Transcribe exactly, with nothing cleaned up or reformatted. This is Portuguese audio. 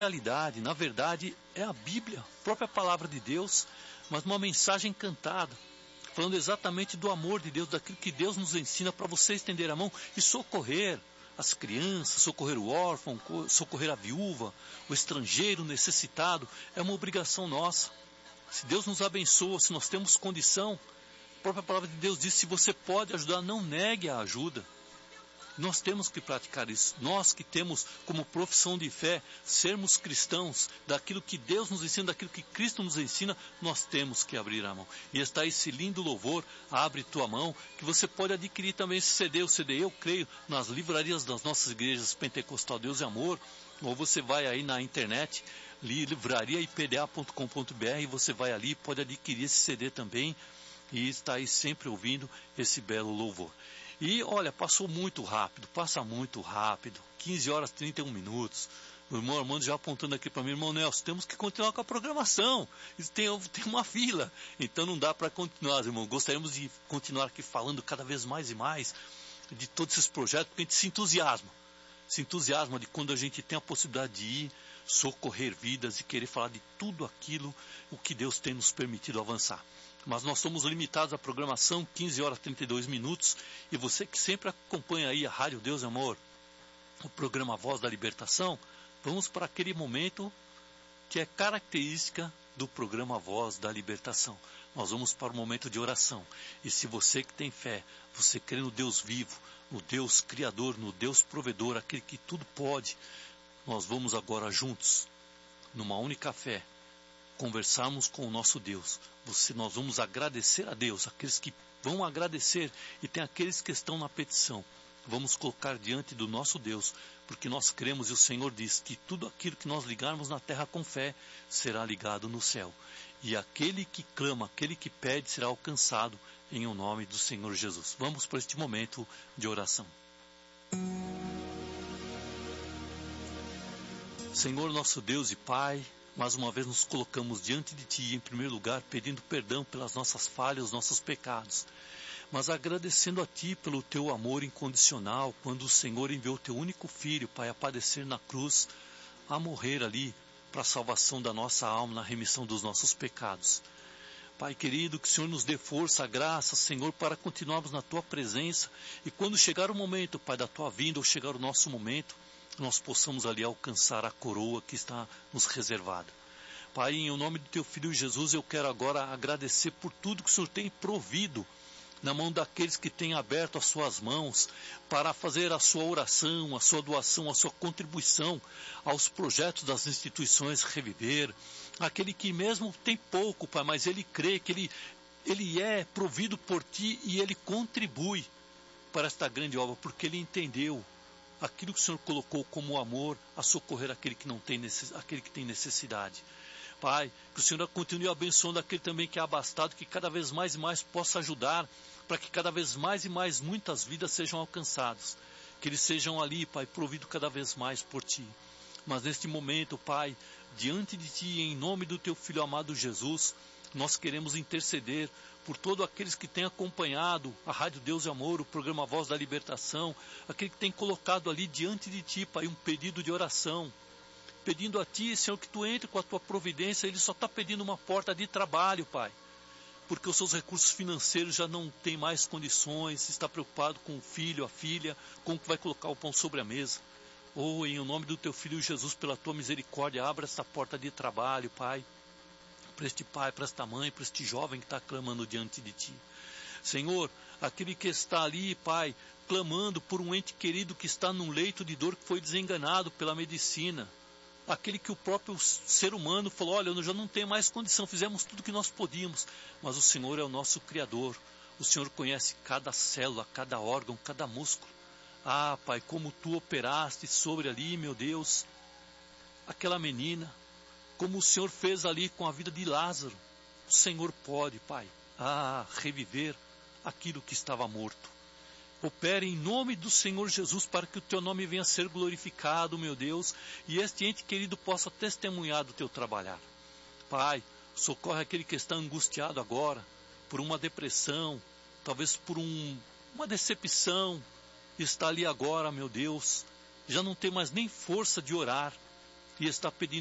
realidade, na verdade, é a Bíblia, a própria palavra de Deus, mas uma mensagem cantada, falando exatamente do amor de Deus, daquilo que Deus nos ensina para você estender a mão e socorrer as crianças, socorrer o órfão, socorrer a viúva, o estrangeiro, o necessitado. É uma obrigação nossa. Se Deus nos abençoa, se nós temos condição, a própria palavra de Deus diz, se você pode ajudar, não negue a ajuda. Nós temos que praticar isso. Nós que temos como profissão de fé sermos cristãos, daquilo que Deus nos ensina, daquilo que Cristo nos ensina, nós temos que abrir a mão. E está esse lindo louvor, Abre Tua Mão, que você pode adquirir também esse C D, o C D Eu Creio, nas livrarias das nossas igrejas Pentecostal Deus e Amor, ou você vai aí na internet, livraria I P D A ponto com ponto B R, e você vai ali, pode adquirir esse C D também, e está aí sempre ouvindo esse belo louvor. E olha, passou muito rápido, passa muito rápido, quinze horas e trinta e um minutos. O irmão Armando já apontando aqui para mim, irmão Nelson, temos que continuar com a programação, tem, tem uma fila, então não dá para continuar, irmão. Gostaríamos de continuar aqui falando cada vez mais e mais de todos esses projetos, porque a gente se entusiasma, se entusiasma de quando a gente tem a possibilidade de ir, socorrer vidas e querer falar de tudo aquilo, o que Deus tem nos permitido avançar. Mas nós somos limitados à programação, quinze horas e trinta e dois minutos, e você que sempre acompanha aí a Rádio Deus e Amor, o programa Voz da Libertação, vamos para aquele momento que é característica do programa Voz da Libertação. Nós vamos para o momento de oração. E se você que tem fé, você crê no Deus vivo, no Deus Criador, no Deus Provedor, aquele que tudo pode, nós vamos agora juntos, numa única fé, conversarmos com o nosso Deus. Você, nós vamos agradecer a Deus, aqueles que vão agradecer, e tem aqueles que estão na petição. Vamos colocar diante do nosso Deus, porque nós cremos e o Senhor diz que tudo aquilo que nós ligarmos na terra com fé, será ligado no céu. E aquele que clama, aquele que pede, será alcançado em o nome do Senhor Jesus. Vamos para este momento de oração. Senhor nosso Deus e Pai, mais uma vez nos colocamos diante de Ti, em primeiro lugar, pedindo perdão pelas nossas falhas, os nossos pecados, mas agradecendo a Ti pelo Teu amor incondicional, quando o Senhor enviou o Teu único Filho, Pai, a padecer na cruz, a morrer ali, para a salvação da nossa alma, na remissão dos nossos pecados. Pai querido, que o Senhor nos dê força, graça, Senhor, para continuarmos na Tua presença, e quando chegar o momento, Pai, da Tua vinda, ou chegar o nosso momento, nós possamos ali alcançar a coroa que está nos reservada. Pai, em nome do Teu Filho Jesus, eu quero agora agradecer por tudo que o Senhor tem provido na mão daqueles que têm aberto as suas mãos para fazer a sua oração, a sua doação, a sua contribuição aos projetos das instituições Reviver. Aquele que mesmo tem pouco, Pai, mas ele crê que ele, ele é provido por Ti e ele contribui para esta grande obra, porque ele entendeu aquilo que o Senhor colocou como amor a socorrer aquele que não tem necess... aquele que tem necessidade. Pai, que o Senhor continue abençoando aquele também que é abastado, que cada vez mais e mais possa ajudar, para que cada vez mais e mais muitas vidas sejam alcançadas. Que eles sejam ali, Pai, providos cada vez mais por Ti. Mas neste momento, Pai, diante de Ti, em nome do Teu Filho amado Jesus, nós queremos interceder por todos aqueles que têm acompanhado a Rádio Deus e Amor, o programa Voz da Libertação, aquele que tem colocado ali diante de Ti, Pai, um pedido de oração, pedindo a Ti, Senhor, que Tu entre com a Tua providência. Ele só está pedindo uma porta de trabalho, Pai, porque os seus recursos financeiros já não têm mais condições, está preocupado com o filho, a filha, como que vai colocar o pão sobre a mesa. Oh, em nome do Teu Filho Jesus, pela Tua misericórdia, abra esta porta de trabalho, Pai, para este pai, para esta mãe, para este jovem que está clamando diante de Ti. Senhor, aquele que está ali, Pai, clamando por um ente querido que está num leito de dor, que foi desenganado pela medicina, aquele que o próprio ser humano falou, olha, eu já não tenho mais condição, fizemos tudo o que nós podíamos, mas o Senhor é o nosso Criador, o Senhor conhece cada célula, cada órgão, cada músculo. Ah, Pai, como Tu operaste sobre ali, meu Deus, aquela menina, como o Senhor fez ali com a vida de Lázaro, o Senhor pode, Pai, ah, reviver aquilo que estava morto. Opere em nome do Senhor Jesus para que o Teu nome venha a ser glorificado, meu Deus, e este ente querido possa testemunhar do Teu trabalhar. Pai, socorre aquele que está angustiado agora por uma depressão, talvez por um, uma decepção, está ali agora, meu Deus, já não tem mais nem força de orar, e está pedindo